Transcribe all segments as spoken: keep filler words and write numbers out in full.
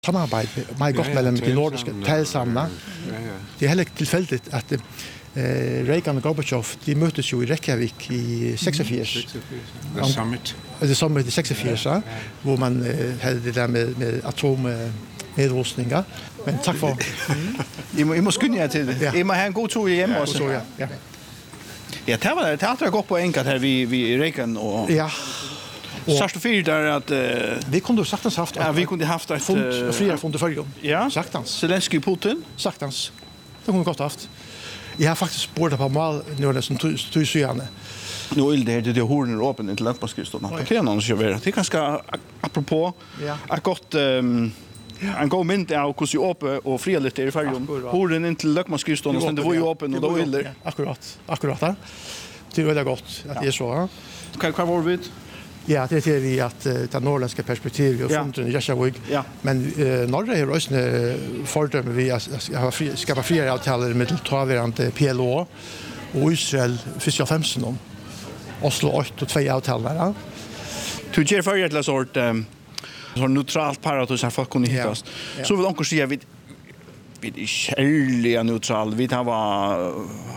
samarbejde meget godt mellem de nordiske talsamene. Det er heller ikke tilfældigt, at uh, Reagan og Gorbachev, de mødtes jo i Reykjavik i seksogfirs. The Summit. Det Summit i seksogfirs, ja, hvor man uh, havde det der med, med atom uh, nedrustninger. Men tak for. I må, I må skynde jer til det. Ja. I må have en god tur hjemme ja, også. Så, ja. Ja. Ja, det var det har godt på enkelt her vi vi Reagan og ja. Sørste fyr der at uh, vi kunne jo sagtens haft ja, vi kunne haft et fund, uh, friere fund i følge. Ja. Sagtens. Zelensky Putin. Sagtens. Det kunne vi godt haft. Jeg har faktisk bort på mal når det som tog syane. Nu er det det det hornen åpen til landbrukskristerne. Det er noen som gjør det. Det er ganske apropos ja. Et godt um, en god mynd av hvordan vi åpner og frier litt i fergen. Hornen inn til løkmannskristerne, så det var jo åpen og da vil det. Akkurat. Akkurat ja. Det er veldig godt at det er så. Ja. Hva, hva var det? Ja, det är vi att uh, det norrländska perspektivet och funden i Reykjavik. Ja. Men uh, norra är rösne fördömer vi att fri, skapa friare avtal med tilltagande P L O och Israel för femton om Oslo åtta och två avtal där. Du ger för ett sort um, så neutralt paradox här folk kunde hittas. Ja. Ja. Så vill onkel säga vi vi är skälliga neutral. Vi har var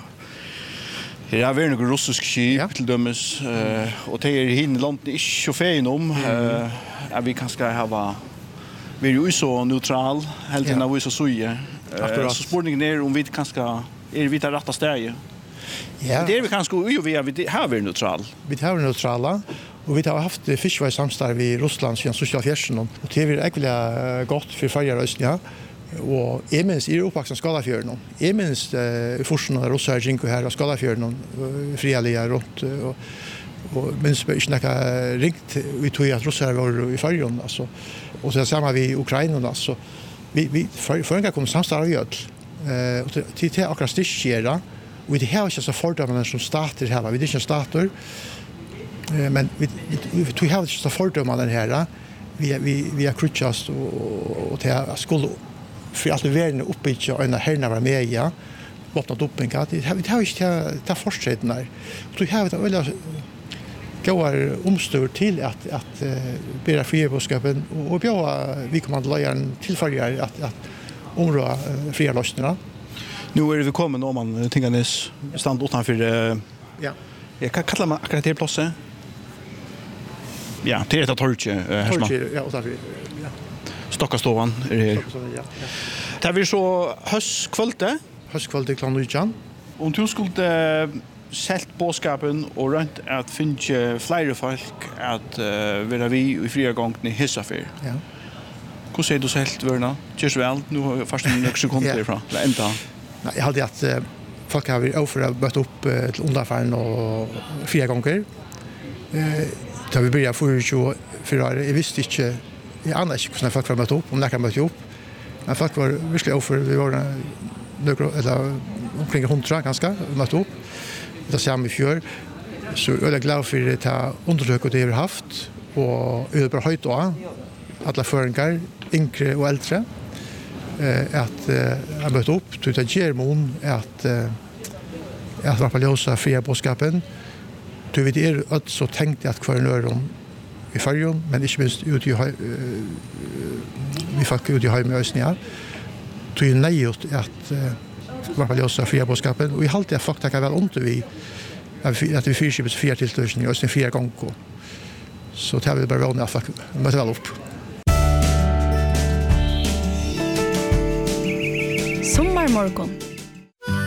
Ja, vi er noen russisk skip ja. Til dømes, uh, og det er hinne landet ikke så feien om. Uh, ja, vi kan skal ha vi er jo så neutral, helt til ja. Vi er så søye. Uh, så spørningen er om vi kan skal, er vi til rette stedet. Ja. Det er vi kanskje jo vi er, har vi neutral. Vi har neutrala, og vi har haft fiskevei samstarv i Russland siden syttiofjärden, og det er egentlig godt for Færøyar og Østja. Og jeg minns i Europa som Skalafjörden. Jeg minns uh, i forsen av Rossar Ginko her av Skalafjörden, uh, frialige rundt, uh, og, og minns ikke noe ringt vi tog at Rossar var i Færøyden, altså. Og så samme vi i Ukraina, altså. Vi, vi for en gang kom samstånd av Jødl, uh, og til, til, til akkurat styrkjera, og vi har ikke så fordømmene som stater her, vi er ikke stater, uh, men vi, vi, vi, vi har ikke så fordømmene her, vi, vi, vi har krutjast og, og til skulle för att verden uppbyggt och en herna var med ja bottnat upp en gat det har vi har inte ta fortsätta när du har det väl går omstör till att att uh, bära friboskapen och bjöa vi kommer att lägga en tillfälligare att att områda uh, fria lösningar. Nu är vi kommer om man tänkandes stand utanför uh, ja. Jag kan kalla man akkurat det platsen. Ja, det är ett torche uh, torche ja utanför. Ja. Stockastovan är det. Ja. Det vi så höstkvällte. Höstkvällte klan Nujan. Om du skulle selt båskapen och rönt att finna flera folk att uh, vara vi i fria gången i Hissafyr. Ja. Hur säger du selt värna? Just väl, nu har jag först några sekunder ifrån. Ja. Ända. Nej, jag hade att uh, folk har vi över att bött upp uh, till underfärden och fria gånger. Eh, uh, då vi började för för jag visste inte jag annars inte när folk var mött upp om när kan mött upp. Men folk var virkelig offer, vi var några eller omkring hundra ganska mött upp. Det ser vi i fjör. Så jag är glad för det här undersöket det vi har haft och jag är bara höjt då alla föringar, yngre och äldre eh, att eh, mött upp till det germon att eh, att vara på ljusa fria boskapen. Du vet är att så tänkte att kvar nöron i Färjön, men inte minst ut i uh, vi fick ut i Heimøysnia. Det är nejt att uh, vara på ljusa fria boskapen, och vi har alltid faktiskt väl ont vi att vi fyrskipets fyra tillstörsning och sen fyra gånger. Så det har vi bara vana att möta väl upp. Sommarmorgon